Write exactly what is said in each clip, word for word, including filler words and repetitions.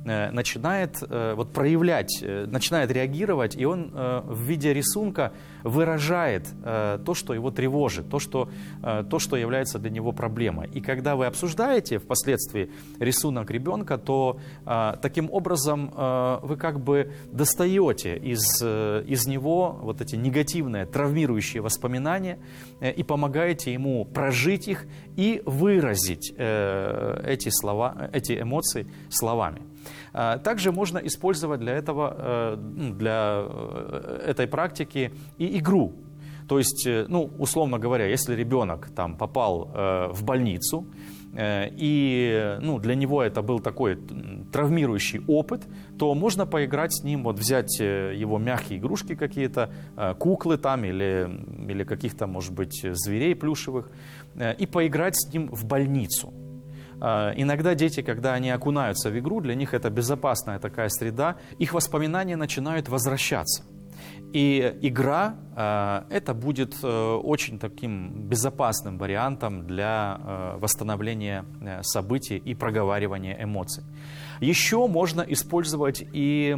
начинает вот, проявлять, начинает реагировать, и он в виде рисунка выражает то, что его тревожит, то, что, то, что является для него проблемой. И когда вы обсуждаете впоследствии рисунок ребенка, то таким образом вы как бы достаете из, из него вот эти негативные, травмирующие воспоминания и помогаете ему прожить их и выразить эти слова, эти эмоции словами. Также можно использовать для этого, для этой практики и игру. То есть, ну, условно говоря, если ребенок там попал в больницу, и ну, для него это был такой травмирующий опыт, то можно поиграть с ним, вот взять его мягкие игрушки какие-то, куклы там или, или каких-то, может быть, зверей плюшевых, и поиграть с ним в больницу. Иногда дети, когда они окунаются в игру, для них это безопасная такая среда, их воспоминания начинают возвращаться. И игра э, это будет э, очень таким безопасным вариантом для э, восстановления э, событий и проговаривания эмоций. Еще можно использовать и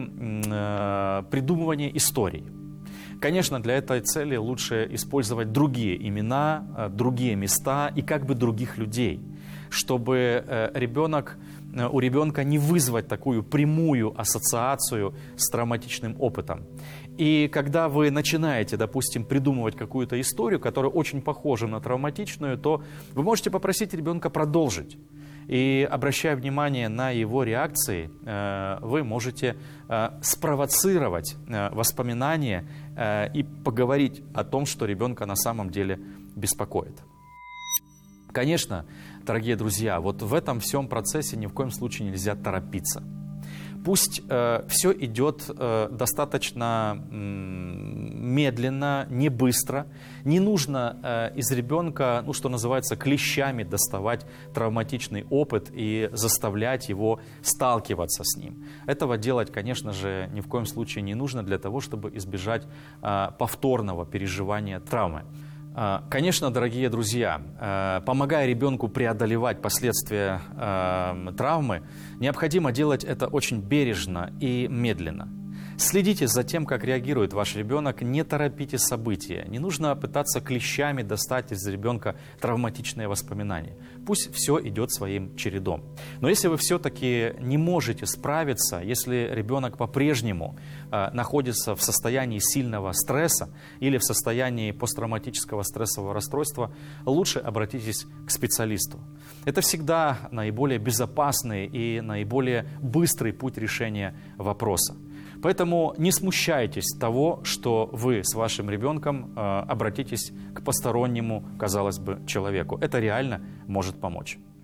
э, придумывание историй. Конечно, для этой цели лучше использовать другие имена, э, другие места и как бы других людей, чтобы э, ребенок, э, у ребенка не вызвать такую прямую ассоциацию с травматичным опытом. И когда вы начинаете, допустим, придумывать какую-то историю, которая очень похожа на травматичную, то вы можете попросить ребенка продолжить. И, обращая внимание на его реакции, вы можете спровоцировать воспоминания и поговорить о том, что ребенка на самом деле беспокоит. Конечно, дорогие друзья, вот в этом всем процессе ни в коем случае нельзя торопиться. Пусть э, все идет э, достаточно э, медленно, не быстро. Не нужно э, из ребенка, ну, что называется, клещами доставать травматичный опыт и заставлять его сталкиваться с ним. Этого делать, конечно же, ни в коем случае не нужно для того, чтобы избежать э, повторного переживания травмы. Конечно, дорогие друзья, помогая ребенку преодолевать последствия травмы, необходимо делать это очень бережно и медленно. Следите за тем, как реагирует ваш ребенок, не торопите события. Не нужно пытаться клещами достать из ребенка травматичные воспоминания. Пусть все идет своим чередом. Но если вы все-таки не можете справиться, если ребенок по-прежнему э, находится в состоянии сильного стресса или в состоянии посттравматического стрессового расстройства, лучше обратитесь к специалисту. Это всегда наиболее безопасный и наиболее быстрый путь решения вопроса. Поэтому не смущайтесь того, что вы с вашим ребенком э, обратитесь к постороннему, казалось бы, человеку. Это реально может помочь.